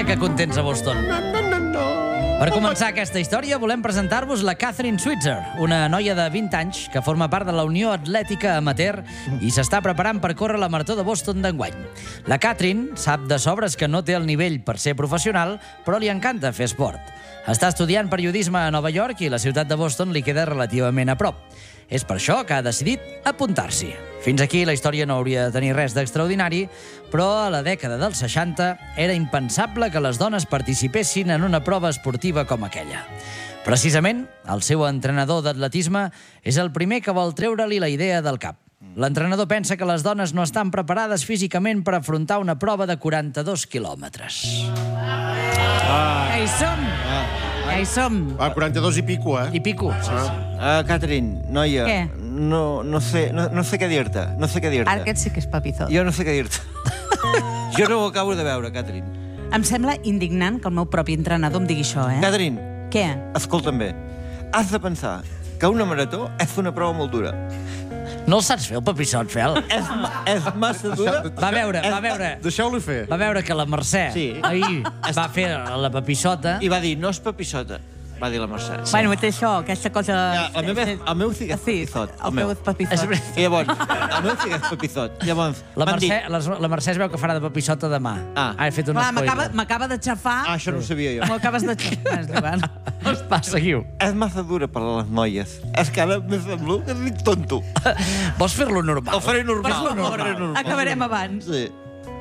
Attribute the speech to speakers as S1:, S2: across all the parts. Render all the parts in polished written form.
S1: que contents a Boston. Per començar aquesta història, volem presentar-vos la Catherine Switzer, una noia de 20 anys que forma part de la Unió Atlètica Amateur i s'està preparant per córrer la Marató de Boston d'enguany. La Catherine sap de sobres que no té el nivell per ser professional, però li encanta fer esport. Està estudiant periodisme a Nova York i la ciutat de Boston li queda relativament a prop. És per això que ha decidit apuntar-s'hi. Fins aquí la història no hauria de tenir res d'extraordinari, però a la dècada dels 60 era impensable que les dones participessin en una prova esportiva com aquella. Precisament, el seu entrenador d'atletisme és el primer que vol treure-li la idea del cap. L'entrenador pensa que les dones no estan preparades físicament per afrontar una prova de 42 quilòmetres.
S2: Ja hi som. Ja hi som.
S3: 42 i pico,
S1: I pico.
S4: Catherine, noia,
S2: Què?
S4: no sé què dir-te. No sé què dir-te.
S2: Ara aquest sí que és papizot.
S4: Jo no sé què dir-te. Jo no ho acabo de veure, Catherine.
S2: Em sembla indignant que el meu propi entrenador em digui això, eh?
S4: Catherine,
S2: Què?
S4: escolta'm bé. Has de pensar que una marató és una prova molt dura.
S1: No el saps fer, el papissot, Fel?
S4: És massa dura.
S1: Va veure.
S3: Deixeu-li fer.
S1: Va veure que la Mercè
S4: Sí.
S1: ahir va fer la papissota.
S4: I va dir, no és papissota, va dir la Mercè.
S2: Bueno, té això, aquesta cosa...
S4: Ja, el meu sí que és papizot.
S2: El meu és papizot.
S4: I llavors, el meu sí que és papizot. Llavors,
S1: La
S4: van dir...
S1: Mercè es veu que farà de papissota demà. He fet un
S2: Clar,
S1: spoiler.
S2: m'acaba de xafar.
S4: això no ho sabia jo.
S2: M'ho acabes de xafar.
S1: Va, seguiu.
S4: És massa dura per a les noies. És que ara me semblo que dic tonto.
S1: Vols fer-lo normal?
S4: Ho faré normal.
S2: Fes-lo
S4: Ho faré
S2: normal. Acabarem abans.
S4: Sí.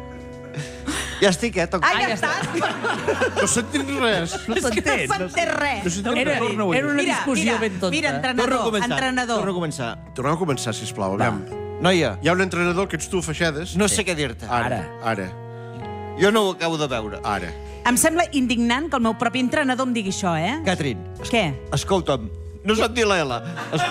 S4: Ja estic, toc.
S2: Ja està.
S3: No sentim res.
S1: No
S2: No
S1: s'entén.
S2: s'entén res.
S1: Era una discussió ben tonta.
S2: Mira,
S4: Torno a
S2: entrenador.
S4: començar.
S3: Tornem a començar, sisplau. Aviam.
S4: Noia,
S3: Hi ha un entrenador que ets tu, Feixedes.
S4: no sé què dir-te.
S3: Ara.
S4: Jo no ho acabo de veure.
S3: Ara.
S2: Em sembla indignant que el meu propi entrenador em digui això, eh?
S4: Catherine,
S2: Què?
S4: escolta'm. No sap dir l'Ela.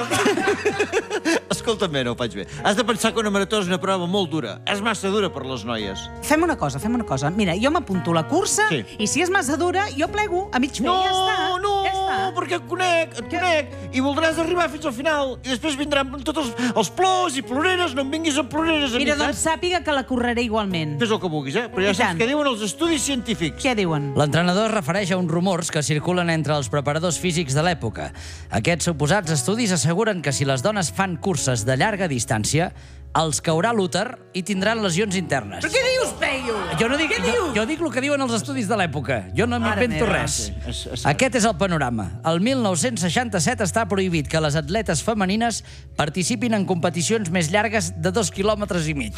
S4: Escolta'm bé, no ho faig bé. Has de pensar que una marató és una prova molt dura. És massa dura per les noies.
S2: Fem una cosa. Mira, jo m'apunto a la cursa
S4: Sí.
S2: i si és massa dura, jo plego a mig fer i ja està. Ja està.
S4: perquè et conec, i voldràs arribar fins al final, i després vindran tots els plors i ploreres, no em vinguis amb ploreres a mi,
S2: Mira, doncs sàpiga que la correré igualment.
S4: Fes el que vulguis, però ja
S2: I
S4: saps
S2: tant.
S4: què diuen els estudis científics.
S2: Què diuen?
S1: L'entrenador es refereix a uns rumors que circulen entre els preparadors físics de l'època. Aquests suposats estudis asseguren que si les dones fan curses de llarga distància, els caurà l'úter i tindran lesions internes.
S2: Però què dius, Peyu?
S1: Jo no dic, jo dic el que diuen els estudis de l'època. Jo no
S2: Mare
S1: m'invento
S2: meva.
S1: res.
S4: Sí, és-
S1: Aquest és el panorama. El 1967 està prohibit que les atletes femenines participin en competicions més llargues de 2 quilòmetres i mig.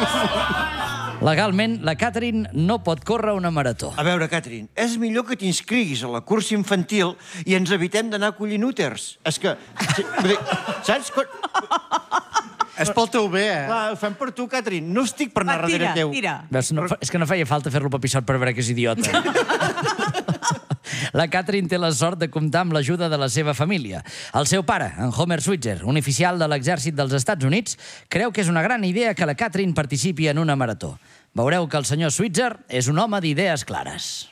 S1: Legalment, la Catherine no pot córrer una marató.
S4: A veure, Catherine, és millor que t'inscriguis a la cursa infantil i ens evitem d'anar collint úters. És que... vull dir, saps?
S3: És pel teu bé,
S4: Clar, ho fem per tu, Catherine. No estic per anar darrere teu.
S2: Tira.
S1: Veus, és que no feia falta fer-lo papissot per veure que és idiota. La Catherine té la sort de comptar amb l'ajuda de la seva família. El seu pare, en Homer Switzer, un oficial de l'exèrcit dels Estats Units, creu que és una gran idea que la Catherine participi en una marató. Veureu que el senyor Switzer és un home d'idees clares.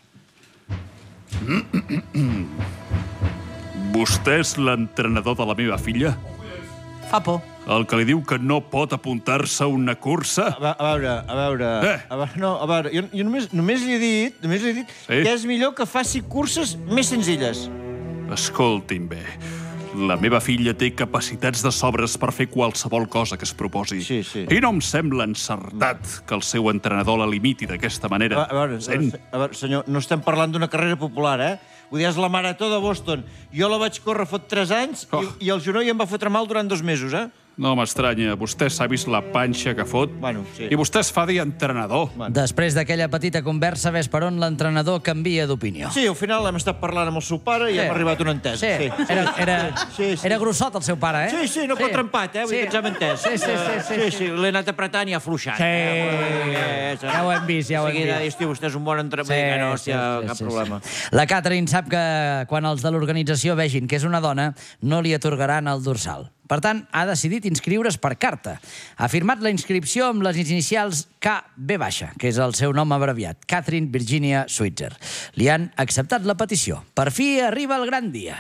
S5: Vostè és l'entrenador de la meva filla?
S2: Fa por.
S5: El que li diu que no pot apuntar-se a una cursa?
S4: A veure... No, a veure, jo només li he dit
S5: Sí?
S4: que és millor que faci curses més senzilles.
S5: Escolti'm bé. La meva filla té capacitats de sobres per fer qualsevol cosa que es proposi.
S4: Sí.
S5: I no em sembla encertat que el seu entrenador la limiti d'aquesta manera.
S4: A veure, senyor, no estem parlant d'una carrera popular, eh? Vull dir, és la Marató de Boston. Jo la vaig córrer fot 3 anys i el genoll em va fotre mal durant 2 mesos, eh?
S5: No m'estranya, vostè s'ha vist la panxa que fot?
S4: Bueno, sí.
S5: I vostè es fa dir entrenador.
S1: Després d'aquella petita conversa, ves per on l'entrenador canvia d'opinió.
S4: Sí, al final hem estat parlant amb el seu pare i hem arribat a un entès.
S1: Sí. Era grossot el seu pare, eh?
S4: Sí, no contrampat, Vull dir que ens hem entès. Sí. L'he anat apretant i ha afluixat.
S1: Ja ho hem vist, ja ho hem
S4: Seguida
S1: vist.
S4: dius, vostè és un bon entrenador. No, hòstia, cap problema.
S1: La Catherine sap que quan els de l'organització vegin que és una dona, no li atorgaran el dorsal. Per tant, ha decidit inscriure's per carta. Ha firmat la inscripció amb les inicials KB baixa, que és el seu nom abreviat, Catherine Virginia Switzer. Li han acceptat la petició. Per fi arriba el gran dia.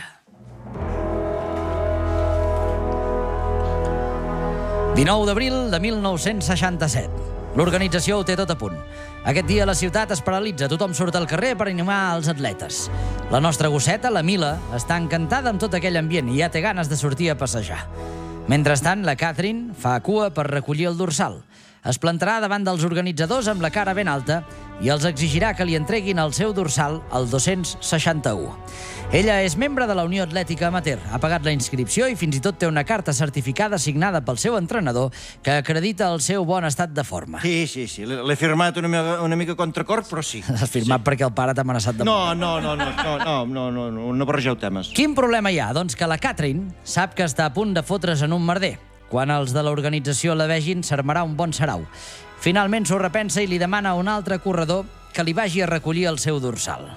S1: 19 d'abril de 1967. L'organització ho té tot a punt. Aquest dia la ciutat es paralitza, tothom surt al carrer per animar els atletes. La nostra gosseta, la Mila, està encantada amb tot aquell ambient i ja té ganes de sortir a passejar. Mentrestant, la Catherine fa cua per recollir el dorsal. Es plantarà davant dels organitzadors amb la cara ben alta i els exigirà que li entreguin el seu dorsal al 261. Ella és membre de la Unió Atlètica Amateur, ha pagat la inscripció i fins i tot té una carta certificada signada pel seu entrenador que acredita el seu bon estat de forma.
S4: Sí. L'he firmat una mica contracor, però sí.
S1: Has firmat perquè el pare t'ha amenaçat de mort.
S4: No barregeu temes.
S1: Quin problema hi ha? Doncs que la Catherine sap que està a punt de fotre's en un merder. Quan els de l'organització la vegin, s'armarà un bon sarau. Finalment s'ho repensa i li demana a un altre corredor que li vagi a recollir el seu dorsal.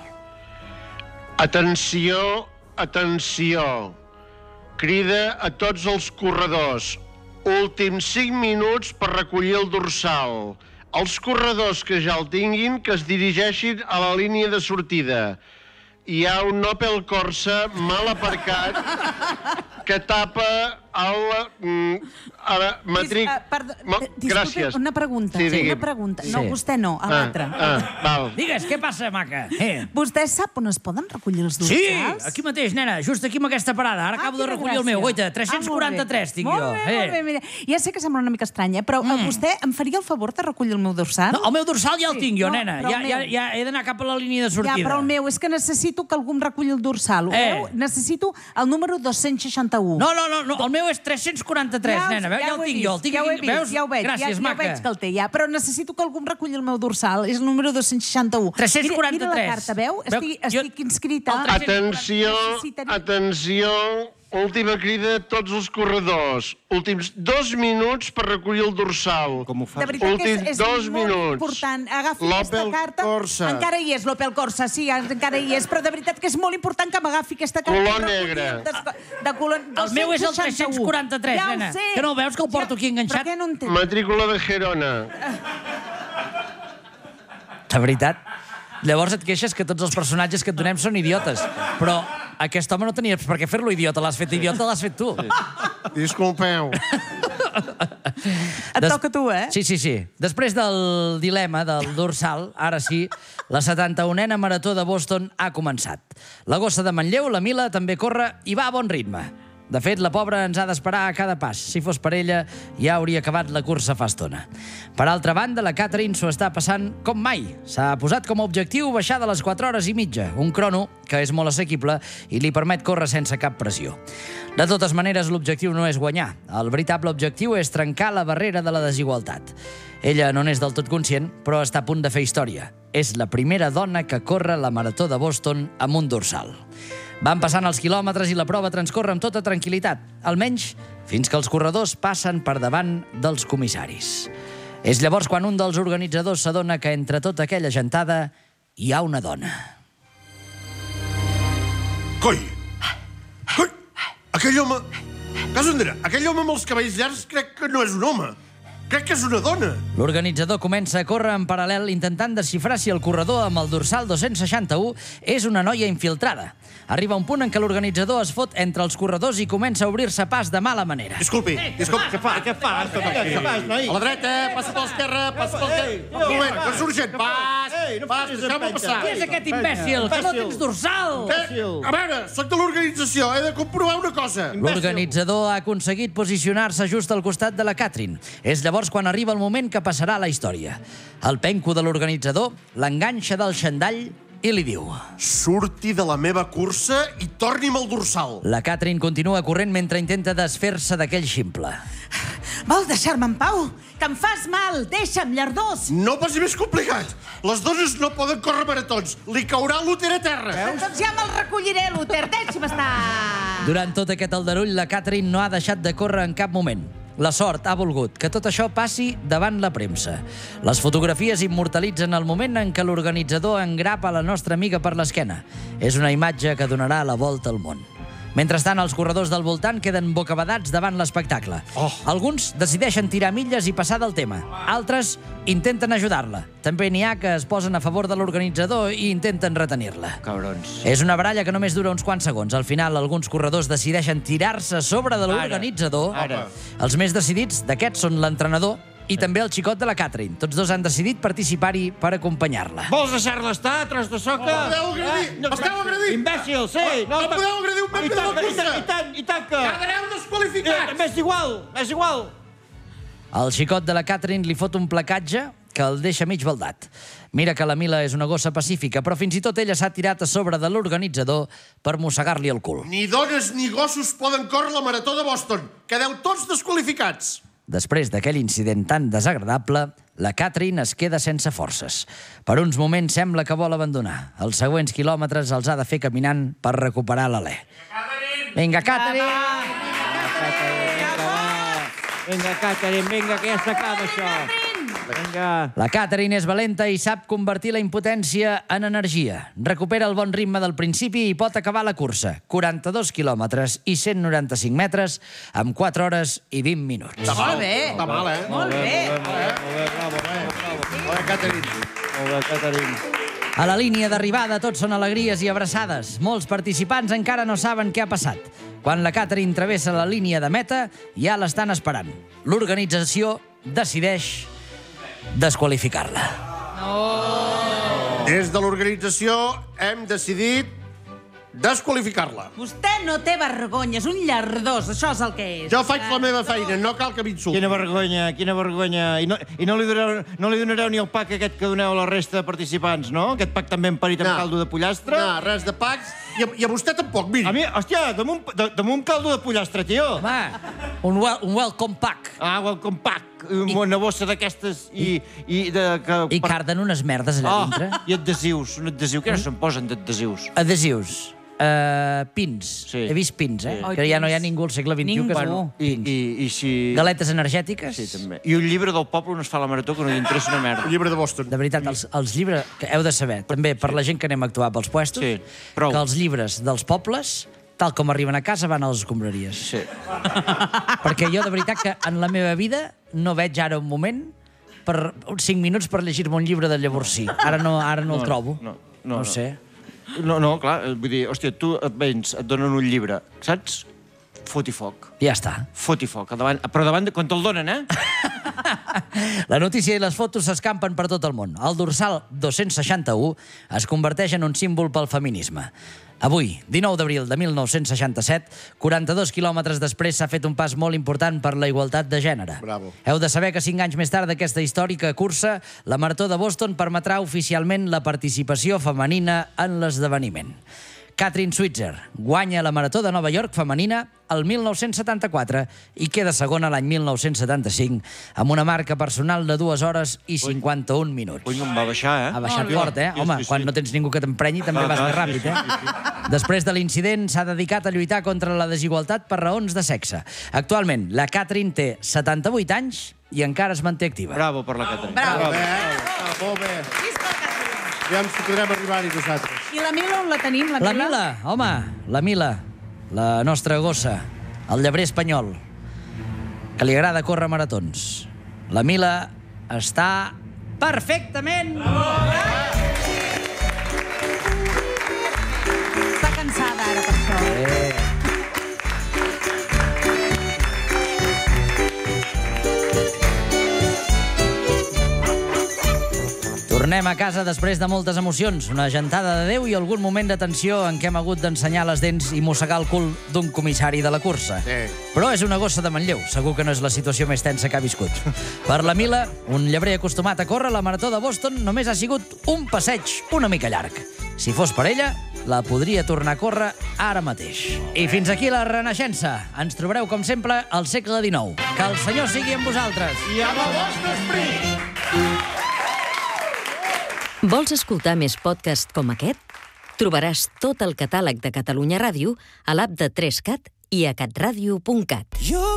S3: Atenció, atenció. Crida a tots els corredors. Últims 5 minuts per recollir el dorsal. Els corredors que ja el tinguin, que es dirigeixin a la línia de sortida. Hi ha un Opel Corsa mal aparcat que tapa el
S2: Gràcies. Una pregunta. No, vostè no, a l'altre.
S3: Val.
S1: Digues, què passa, maca?
S2: Vostè sap on es poden recollir els dorsals?
S1: Sí, aquí mateix, nena, just aquí amb aquesta parada. Ara acabo de recollir el meu. Goita, 343 tinc jo.
S2: Molt bé, mira. Ja sé que sembla una mica estrany, però vostè em faria el favor de recollir el meu dorsal?
S1: No, el meu dorsal ja el tinc jo, nena. Ja he d'anar cap a la línia de sortida.
S2: Ja, però el meu és que necessito que algú em reculli el dorsal. Necessito el número 261.
S1: No, el meu és 343, nena. Ja el tinc jo.
S2: Ja ho veig,
S1: Gràcies, maca.
S2: Ja veig que el té, ja. Però necessito que algú em reculli el meu dorsal. És el número 261.
S1: 343.
S2: Mira la carta, veu? Estic inscrita.
S3: Atenció. Última crida a tots els corredors. Últims 2 minuts per recollir el dorsal.
S4: Com ho fas?
S2: De veritat que és molt important. Agafi aquesta carta.
S3: Corsa.
S2: Encara hi és, l'Opel Corsa, sí, encara hi és, però de veritat que és molt important que m'agafi aquesta carta.
S3: Color negre.
S1: El meu és el 343, nena. Que no veus que el porto aquí enganxat?
S2: Però què no entenc?
S3: Matrícula de Gerona.
S1: De veritat. Llavors et queixes que tots els personatges que et donem són idiotes. Però aquest home no tenia per què fer-lo idiota. L'has fet idiota, l'has fet tu.
S3: Disculpeu.
S2: Et toca a tu, eh?
S1: Sí. Després del dilema del dorsal, ara sí, la 71a marató de Boston ha començat. La gossa de Manlleu, la Mila, també corre i va a bon ritme. De fet, la pobra ens ha d'esperar a cada pas. Si fos per ella, ja hauria acabat la cursa fa estona. Per altra banda, la Catherine s'ho està passant com mai. S'ha posat com a objectiu baixar de les 4 hores i mitja, un crono que és molt assequible i li permet córrer sense cap pressió. De totes maneres, l'objectiu no és guanyar. El veritable objectiu és trencar la barrera de la desigualtat. Ella no n'és del tot conscient, però està a punt de fer història. És la primera dona que corre la marató de Boston amb un dorsal. Van passant els quilòmetres i la prova transcorre amb tota tranquil·litat, almenys fins que els corredors passen per davant dels comissaris. És llavors quan un dels organitzadors s'adona que entre tota aquella gentada hi ha una dona.
S3: Coi! Aquell home... Casandra, aquell home amb els cabells llargs crec que no és un home. Crec que és una dona.
S1: L'organitzador comença a córrer en paral·lel intentant desxifrar si el corredor amb el dorsal 261 és una noia infiltrada. Arriba un punt en què l'organitzador es fot entre els corredors i comença a obrir-se pas de mala manera.
S3: Disculpi.
S4: Què fas, noi?
S3: A la dreta, passa per l'esquerra, passa pel dreta. Un moment, que és urgent. Pas, deixeu-me passar.
S1: Qui és aquest imbècil? Que no tens dorsal!
S3: A veure, soc de l'organització, he de comprovar una cosa.
S1: L'organitzador ha aconseguit posicionar-se just al costat de la Catherine. És llavors quan arriba el moment que passarà a la història. El penco de l'organitzador l'enganxa del xandall i li diu:
S3: Surti de la meva cursa i torni'm el dorsal.
S1: La Catherine continua corrent mentre intenta desfer-se d'aquell ximple.
S2: Vol deixar-me en pau? Que em fas mal! Deixa'm, llardós!
S3: No passi més complicat. Les dones no poden córrer maratons. Li caurà l'úter a terra.
S2: Doncs ja me'l recolliré, l'úter. Deixa'm estar!
S1: Durant tot aquest aldarull, la Catherine no ha deixat de córrer en cap moment. La sort ha volgut que tot això passi davant la premsa. Les fotografies immortalitzen el moment en què l'organitzador engrapa la nostra amiga per l'esquena. És una imatge que donarà la volta al món. Mentrestant, els corredors del voltant queden bocabadats davant l'espectacle. Alguns decideixen tirar milles i passar del tema. Altres intenten ajudar-la. També n'hi ha que es posen a favor de l'organitzador i intenten retenir-la.
S4: Cabrons.
S1: És una baralla que només dura uns quants segons. Al final, alguns corredors decideixen tirar-se sobre de l'organitzador. Els més decidits d'aquests són l'entrenador, i també el xicot de la Catherine. Tots dos han decidit participar-hi per acompanyar-la.
S4: Vols deixar-la estar, tros de soca?
S3: Podeu agredir! Esteu agredint!
S4: Imbècil, sí!
S3: No podeu agredir un membre de la cursa!
S4: I tant que...
S3: Quedareu desqualificats!
S4: M'és igual.
S1: El xicot de la Catherine li fot un placatge que el deixa mig baldat. Mira que la Mila és una gossa pacífica, però fins i tot ella s'ha tirat a sobre de l'organitzador per mossegar-li el cul.
S3: Ni dones ni gossos poden córrer la marató de Boston. Quedeu tots desqualificats.
S1: Després d'aquell incident tan desagradable, la Catherine es queda sense forces. Per uns moments sembla que vol abandonar. Els següents quilòmetres els ha de fer caminant per recuperar l'alè. Vinga, Catherine!
S4: Vinga, Catherine, que ja s'acaba això. Vinga.
S1: La Catherine és valenta i sap convertir la impotència en energia. Recupera el bon ritme del principi i pot acabar la cursa. 42 quilòmetres i 195 metres amb 4 hores i 20 minuts.
S2: Molt bé.
S3: Està mal, eh?
S2: Molt bé.
S3: Bravo, Catherine.
S1: A la línia d'arribada tots són alegries i abraçades. Molts participants encara no saben què ha passat. Quan la Catherine travessa la línia de meta, ja l'estan esperant. L'organització decideix desqualificar-la.
S3: Des de l'organització hem decidit desqualificar-la.
S2: Vostè no té vergonya, és un llardós, això és el que és.
S3: Jo faig la meva feina, no cal que m'insulti.
S4: Quina vergonya. I no li donareu ni el pack aquest que doneu a la resta de participants, no? Aquest pack també emparit amb caldo de pollastre?
S3: No, res de packs. I a vostè tampoc, miri.
S4: A mi, hòstia, damunt caldo de pollastre, tio.
S1: Home, un welcome pack.
S4: Welcome pack. Una bossa d'aquestes i
S1: carden unes merdes allà dintre.
S4: I adhesius, un adhesiu. Què no se'n posen d'adhesius?
S1: Adhesius. Pins.
S4: Sí.
S1: He vist pins, eh? Que ja no hi ha ningú al segle XXI que és
S4: I si...
S1: Galetes energètiques.
S4: Sí, també. I un llibre del poble on es fa la marató que no li interessa una merda.
S3: El llibre de Boston.
S1: De veritat, els llibres... Que heu de saber, també, per la gent que anem a actuar pels puestos, que els llibres dels pobles, tal com arriben a casa, van a les escombraries.
S4: Sí.
S1: Perquè jo, de veritat, que en la meva vida no veig ara un moment per 5 minuts per llegir-me un llibre de Llavorsí. Ara no el trobo. No ho sé.
S4: No, clar, vull dir, hòstia, tu et vens, et donen un llibre, saps? Fot i foc.
S1: Ja està.
S4: Fot i foc. Però davant de... Quan te'l donen, eh?
S1: La notícia i les fotos s'escampen per tot el món. El dorsal 261 es converteix en un símbol pel feminisme. Avui, 19 d'abril de 1967, 42 quilòmetres després s'ha fet un pas molt important per la igualtat de gènere.
S3: Bravo.
S1: Heu de saber que 5 anys més tard d'aquesta històrica cursa, la Marató de Boston permetrà oficialment la participació femenina en l'esdeveniment. Catherine Switzer guanya la Marató de Nova York femenina el 1974 i queda segona l'any 1975 amb una marca personal de 2 hores i 51 minuts.
S4: Ui, em va baixar, eh?
S1: Ha baixat fort, eh? Home, quan no tens ningú que t'emprenyi també vas més ràpid, eh? Després de l'incident s'ha dedicat a lluitar contra la desigualtat per raons de sexe. Actualment, la Catherine té 78 anys i encara es manté activa.
S4: Bravo per la Catherine.
S2: Bravo.
S3: Molt bé. Ja ens podrem arribar-hi nosaltres.
S2: I la Mila on la tenim, la Mila?
S1: La Mila, home, la Mila, la nostra gossa, el llebrer espanyol, que li agrada córrer maratons. La Mila està perfectament...
S2: Està cansada ara per això.
S1: Tornem a casa després de moltes emocions, una gentada de Déu i algun moment de tensió en què hem hagut d'ensenyar les dents i mossegar el cul d'un comissari de la cursa.
S3: Sí.
S1: Però és una gossa de Manlleu, segur que no és la situació més tensa que ha viscut. Per la Mila, un llebrer acostumat a córrer la Marató de Boston, només ha sigut un passeig una mica llarg. Si fos per ella, la podria tornar a córrer ara mateix. I fins aquí la Renaixença. Ens trobareu, com sempre, al segle XIX. Que el Senyor sigui amb vosaltres.
S3: I amb el vostre esperit!
S6: Vols escoltar més podcasts com aquest? Trobaràs tot el catàleg de Catalunya Ràdio a l'app de 3Cat i a catradio.cat.